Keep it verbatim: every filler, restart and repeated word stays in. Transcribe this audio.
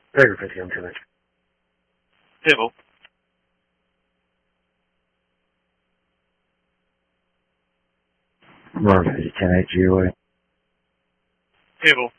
Tiger fifty, I'm ten. Table. Mark fifty, ten eight G O A. Table.